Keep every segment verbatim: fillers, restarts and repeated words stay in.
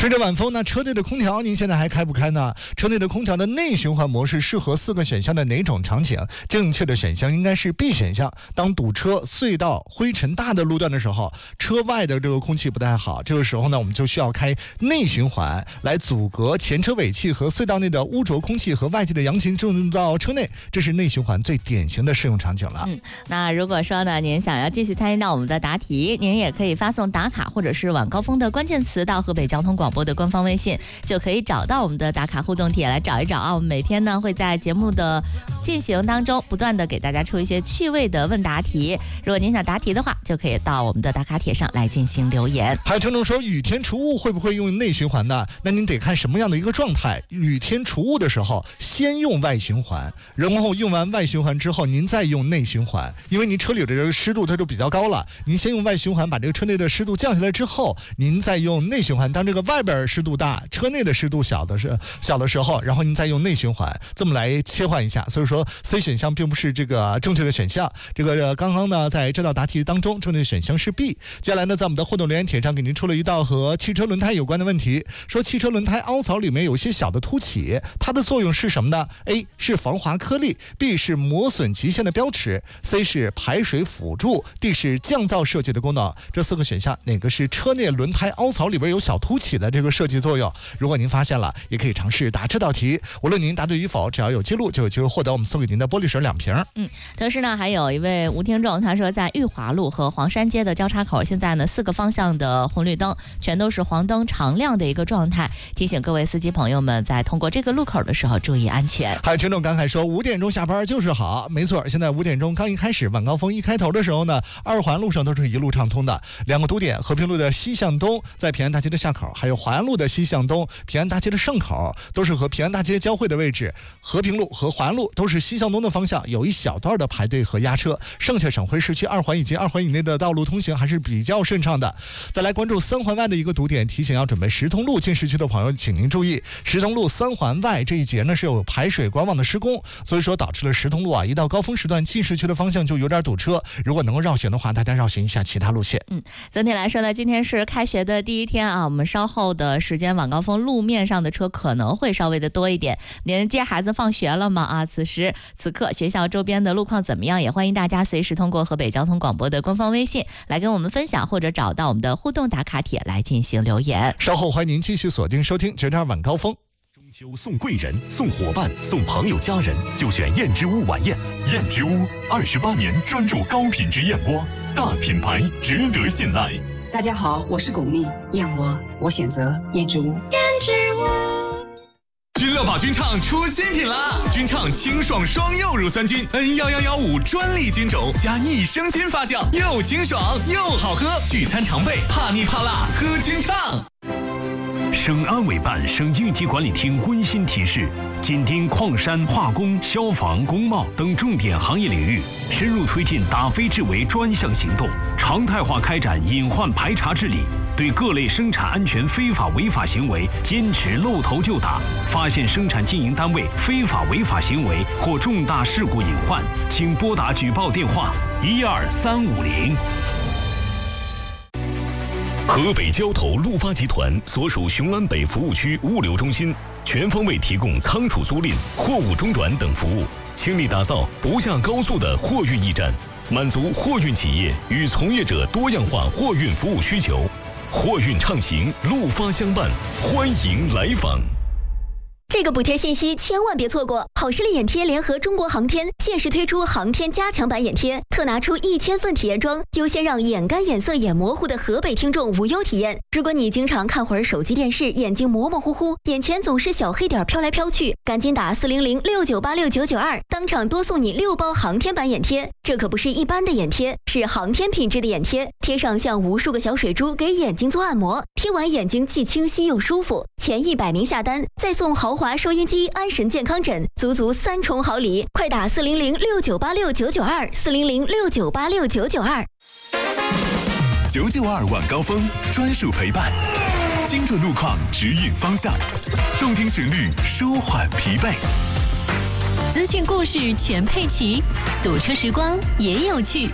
吹着晚风，那车内的空调您现在还开不开呢？车内的空调的内循环模式适合四个选项的哪种场景？正确的选项应该是 B 选项。当堵车、隧道、灰尘大的路段的时候，车外的这个空气不太好，这个时候呢，我们就需要开内循环来阻隔前车尾气和隧道内的污浊空气和外界的扬尘进入到车内，这是内循环最典型的适用场景了。 嗯，那如果说呢，您想要继续参与到我们的答题，您也可以发送打卡或者是晚高峰的关键词到河北交通广播的官方微信，就可以找到我们的打卡互动帖来找一找啊。我们每天呢会在节目的进行当中不断的给大家出一些趣味的问答题，如果您想答题的话，就可以到我们的打卡帖上来进行留言。 还有听众说雨天除雾会不会用内循环呢？那您得看什么样的一个状态。雨天除雾的时候，先用外循环，然后用完外循环之后，您再用内循环，因为您车里的这个湿度它就比较高了，您先用外循环把这个车内的湿度降下来之后，您再用内循环。当这个外边湿度大，车内的湿度小的是小的时候，然后您再用内循环，这么来切换一下。所以说 C 选项并不是这个正确的选项。这个、呃、刚刚呢在这道答题当中，正确的选项是 B。接下来呢，在我们的互动留言帖上给您出了一道和汽车轮胎有关的问题，说汽车轮胎凹槽里面有些小的凸起，它的作用是什么呢？ A 是防滑颗粒， B 是磨损极限的标尺， C 是排水辅助， D 是降噪设计的功能。这四个选项哪个是车内轮胎凹槽里边有小凸起的这个设计作用？如果您发现了，也可以尝试答这道题，无论您答对与否，只要有记录就有机会获得我们送给您的玻璃水两瓶。 嗯，同时呢，还有一位吴听众，他说在裕华路和黄山街的交叉口，现在呢四个方向的红绿灯全都是黄灯常亮的一个状态，提醒各位司机朋友们在通过这个路口的时候注意安全。 还有听众感慨说五点钟下班就是好，没错，现在五点钟刚一开始，晚高峰一开头的时候呢，二环路上都是一路畅通的。两个堵点，和平路的西向东在平安大街的下口，还有淮安路的西向东平安大街的上口，都是和平安大街交汇的位置。和平路和淮安路都是西向东的方向，有一小段的排队和压车，剩下省会市区二环以及二环以内的道路通行还是比较顺畅的。再来关注三环外的一个堵点，提醒要准备石通路进市区的朋友，请您注意，石通路三环外这一节呢是有排水管网的施工，所以说导致了石通路啊一到高峰时段进市区的方向就有点堵车，如果能够绕行的话，大家绕行一下其他路线。 嗯，总体来说呢，今天是开学的第一天啊，我们稍后的时间晚高峰路面上的车可能会稍微的多一点。您接孩子放学了吗？啊，此时此刻学校周边的路况怎么样？也欢迎大家随时通过河北交通广播的官方微信来跟我们分享，或者找到我们的互动打卡帖来进行留言。 稍后欢迎您继续锁定收听九点晚高峰。 中秋送贵人、送伙伴、送朋友家人，就选燕之屋晚宴。燕之屋二十八年专注高品质燕窝，大品牌值得信赖。 大家好，我是巩俐，燕窝我选择燕之屋。 燕之屋。 君乐宝君畅出新品啦！君畅清爽双柚乳酸菌 N 一一一五专利菌种加益生菌发酵，又清爽又好喝，聚餐常备，怕腻怕辣喝君畅。 省安委办、省应急管理厅温馨提示：紧盯矿山、化工、消防、工贸等重点行业领域，深入推进打非治为专项行动，常态化开展隐患排查治理，对各类生产安全非法违法行为坚持露头就打。发现生产经营单位非法违法行为或重大事故隐患，请拨打举报电话一二三五零。 河北交投陆发集团所属雄安北服务区物流中心，全方位提供仓储租赁、货物中转等服务，倾力打造不下高速的货运驿站，满足货运企业与从业者多样化货运服务需求。货运畅行，陆发相伴，欢迎来访。 这个补贴信息千万别错过！好视力眼贴联合中国航天限时推出航天加强版眼贴，特拿出一千份体验装，优先让眼干、眼涩、眼模糊的河北听众无忧体验。如果你经常看会儿手机电视，眼睛模模糊糊，眼前总是小黑点飘来飘去，赶紧打四零零六九八六九九二，当场多送你六包航天版眼贴。这可不是一般的眼贴，是航天品质的眼贴，贴上像无数个小水珠，给眼睛做按摩，贴完眼睛既清晰又舒服。前一百名下单，再送豪华收音机、安神健康枕，足足三重好礼！快打四零零六九八六九九二，四零零六九八六九九二。 九九二晚高峰专属陪伴，精准路况指引方向，动听旋律舒缓疲惫， 资讯故事全配齐，堵车时光也有趣。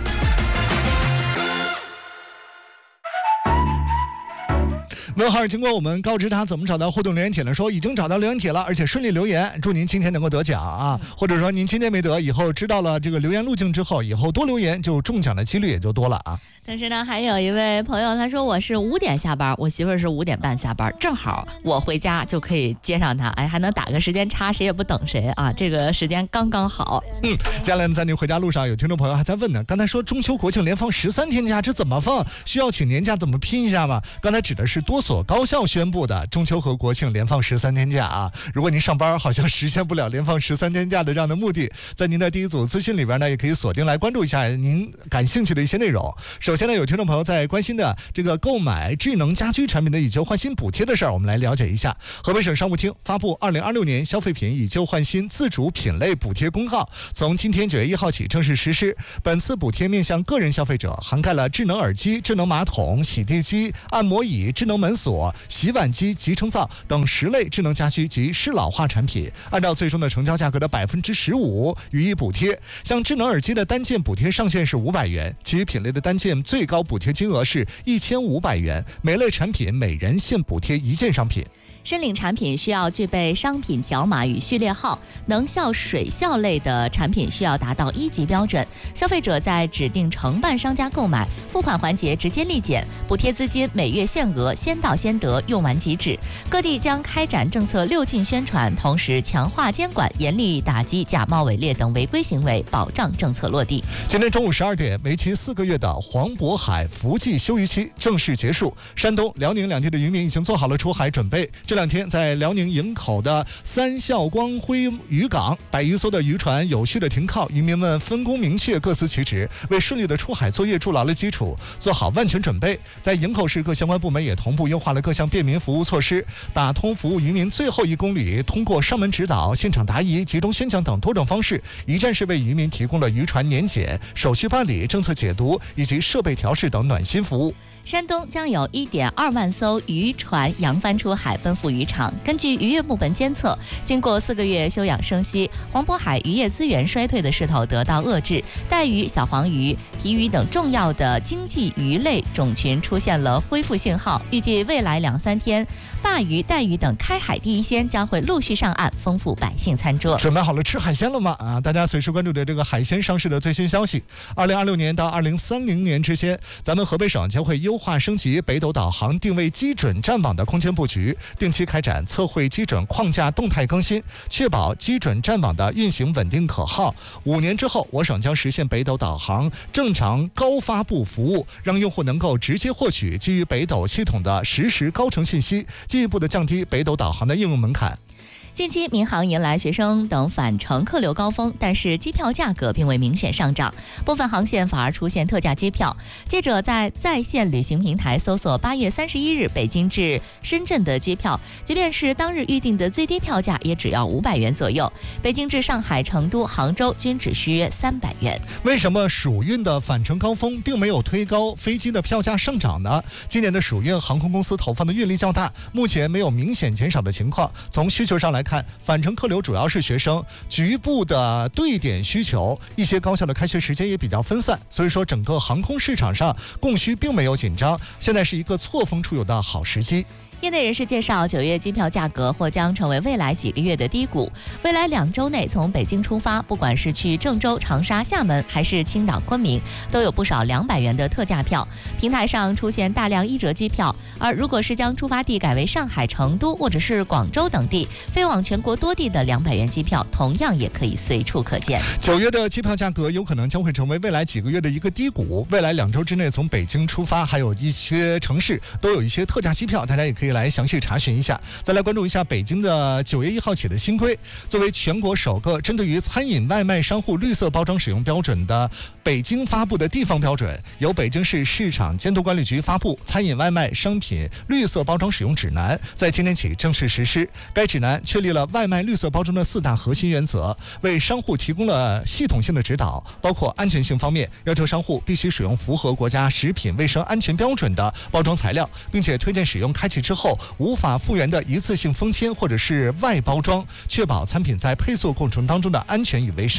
问号经过我们告知他怎么找到互动留言帖呢？说已经找到留言帖了，而且顺利留言，祝您今天能够得奖啊！或者说您今天没得，以后知道了这个留言路径之后，以后多留言就中奖的几率也就多了啊。 但是呢，还有一位朋友他说我是五点下班，我媳妇儿是五点半下班，正好我回家就可以接上他，哎，还能打个时间差，谁也不等谁啊，这个时间刚刚好。 嗯，接下来在您回家路上，有听众朋友还在问呢，刚才说中秋国庆连放十三天假，这怎么放？需要请年假怎么拼一下吗？刚才指的是多所高校宣布的中秋和国庆连放十三天假啊。如果您上班好像实现不了连放十三天假的这样的目的，在您的第一组资讯里边呢，也可以锁定来关注一下您感兴趣的一些内容。首先呢，有听众朋友在关心的这个购买智能家居产品的以旧换新补贴的事儿，我们来了解一下。河北省商务厅发布二零二六年消费品以旧换新自主品类补贴公告，从今天九月一号起正式实施。本次补贴面向个人消费者，涵盖了智能耳机、智能马桶、洗地机、按摩椅、智能门锁、洗碗机、集成灶等十类智能家居及适老化产品，按照最终的成交价格的百分之十五予以补贴。像智能耳机的单件补贴上限是五百元，其余品类的单件最高补贴金额是一千五百元，每类产品每人限补贴一件商品。 申领产品需要具备商品条码与序列号，能效水效类的产品需要达到一级标准。消费者在指定承办商家购买，付款环节直接立减，补贴资金每月限额，先到先得，用完即止。各地将开展政策六禁宣传，同时强化监管，严厉打击假冒伪劣等违规行为，保障政策落地。 今天中午十二点，为期四个月的黄渤海伏季休渔期正式结束，山东、辽宁两地的渔民已经做好了出海准备。这两天在辽宁营口的三孝光辉渔港，百余艘的渔船有序的停靠，渔民们分工明确，各司其职，为顺利的出海作业筑牢了基础，做好万全准备。在营口市各相关部门也同步优化了各项便民服务措施，打通服务渔民最后一公里，通过上门指导、现场答疑、集中宣讲等多种方式，一站式为渔民提供了渔船年检、手续办理、政策解读以及设备调试等暖心服务。 山东将有 一点二万艘渔船扬帆出海，奔赴渔场。根据渔业部门监测，经过四个月休养生息，黄渤海渔业资源衰退的势头得到遏制，带鱼、小黄鱼、皮鱼等重要的经济鱼类种群出现了恢复信号。预计未来两三天，鲅鱼、带鱼等开海第一鲜将会陆续上岸，丰富百姓餐桌。 准备好了吃海鲜了吗？啊，大家随时关注的这个海鲜上市的最新消息。二零二六年到二零三零年之间，咱们河北省将会优化升级北斗导航定位基准站网的空间布局，定期开展测绘基准框架动态更新，确保基准站网的运行稳定可靠。五年之后，我省将实现北斗导航正常高发布服务，让用户能够直接获取基于北斗系统的实时高程信息，进一步的降低北斗导航的应用门槛。 近期民航迎来学生等返程客流高峰，但是机票价格并未明显上涨，部分航线反而出现特价机票。记者在在线旅行平台搜索八月三十一日北京至深圳的机票，即便是当日预定的最低票价也只要五百元左右，北京至上海、成都、杭州均只需约三百元。 为什么暑运的返程高峰并没有推高飞机的票价上涨呢？今年的暑运航空公司投放的运力较大，目前没有明显减少的情况。从需求上来看，看返程客流主要是学生，局部的对点需求，一些高校的开学时间也比较分散，所以说整个航空市场上供需并没有紧张，现在是一个错峰出游的好时机。 业内人士介绍，九月机票价格或将成为未来几个月的低谷。未来两周内从北京出发，不管是去郑州、长沙、厦门，还是青岛、昆明，都有不少两百元的特价票。平台上出现大量一折机票，而如果是将出发地改为上海、成都或者是广州等地，飞往全国多地的两百元机票，同样也可以随处可见。 九月的机票价格有可能将会成为未来几个月的一个低谷。未来两周之内，从北京出发，还有一些城市都有一些特价机票，大家也可以来详细查询一下。再来关注一下北京的九月一号起的新规，作为全国首个针对于餐饮外卖商户绿色包装使用标准的北京发布的地方标准，由北京市市场监督管理局发布《餐饮外卖商品绿色包装使用指南》，在今天起正式实施。该指南确立了外卖绿色包装的四大核心原则，为商户提供了系统性的指导，包括安全性方面，要求商户必须使用符合国家食品卫生安全标准的包装材料，并且推荐使用开启之后无法复原的一次性封签或者是外包装，确保餐品在配送过程当中的安全与卫生。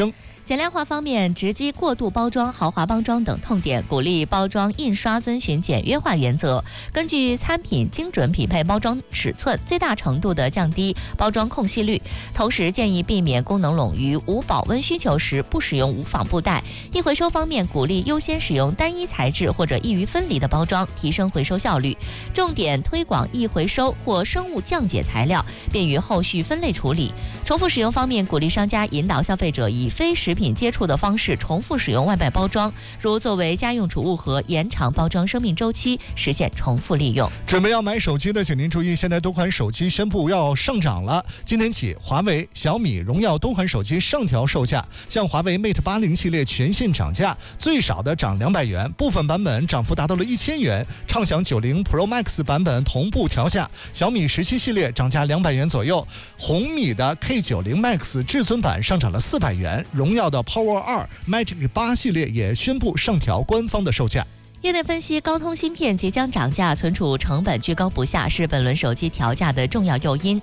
减量化方面，直击过度包装、豪华包装等痛点，鼓励包装印刷遵循简约化原则，根据餐品精准匹配包装尺寸，最大程度的降低包装空隙率。同时建议避免功能冗余、无保温需求时不使用无纺布袋。易回收方面，鼓励优先使用单一材质或者易于分离的包装，提升回收效率。重点推广易回收或生物降解材料，便于后续分类处理。重复使用方面，鼓励商家引导消费者以非食品接触的方式重复使用外卖包装，如作为家用储物盒，延长包装生命周期，实现重复利用。 准备要买手机的，请您注意，现在多款手机宣布要上涨了。今天起，华为、小米、荣耀多款手机上调售价，像华为 Mate 八零系列全线涨价，最少的涨两百元，部分版本涨幅达到了一千元。畅享九零 Pro Max 版本同步调价，小米十七系列涨价两百元左右，红米的 K 九零 Max 至尊版上涨了四百元，荣耀的 Power 二 Magic 八系列也宣布上调官方的售价。 业内分析，高通芯片即将涨价，存储成本居高不下，是本轮手机调价的重要诱因。